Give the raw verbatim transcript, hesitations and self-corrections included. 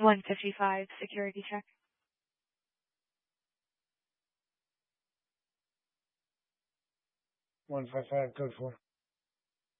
one fifty-five, security check. one five five, code four.